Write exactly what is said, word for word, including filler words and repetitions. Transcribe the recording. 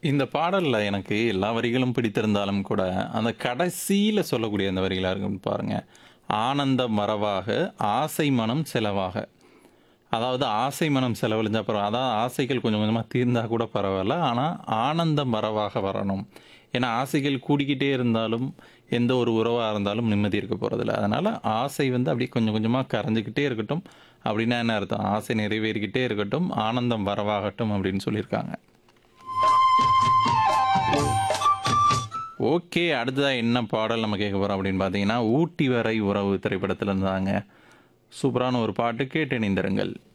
இந்த பாடல்ல எனக்கு எல்லா வரிகளும் பிடித்திருந்தாலும் கூட, அந்த கடைசியில சொல்லக்கூடிய அந்த வரிகளா இருக்கும் பாருங்க. "ஆனந்த மறவாக, ஆசை மனம் செலவாக." அதாவது ஆசை மனம் செலவழிஞ்சா பரவா அதான் ஆசைகள் கொஞ்சம் கொஞ்சமா தீர்ந்தா கூட பரவால்ல. ஆனா, ஆனந்தம் மறவாக வரணும். ஏன்னா, ஆசைகள் கூடிக்கிட்டே இருந்தாலும், எந்த ஒரு உறவா இருந்தாலும் நிம்மதி இருக்க போறதில்ல. அதனால ஆசை வந்து அப்படியே கொஞ்சம் கொஞ்சமா கரைஞ்சுக்கிட்டே இருக்கட்டும். அப்படின்னா என்ன அர்த்தம்? ஆசை நிறைவேறிக்கிட்டே இருக்கட்டும், ஆனந்தம் வரவாகட்டும் அப்படின்னு சொல்லியிருக்காங்க. ஓகே. அடுத்ததா என்ன பாடல் நம்ம கேட்க போறோம் அப்படின்னு பார்த்தீங்கன்னா, "ஊட்டி வரை உறவு" திரைப்படத்திலிருந்து தாங்க. சூப்பரான ஒரு பாட்டு கேட்டு இணைந்திருங்கள்.